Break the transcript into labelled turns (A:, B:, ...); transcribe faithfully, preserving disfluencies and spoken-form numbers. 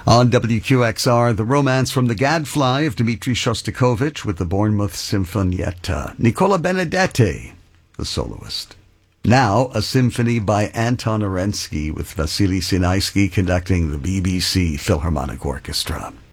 A: On W Q X R, the romance from the Gadfly of Dmitri Shostakovich with the Bournemouth Sinfonietta. Nicola Benedetti, the soloist. Now, a symphony by Anton Arensky with Vasily Sinaisky conducting the B B C Philharmonic Orchestra.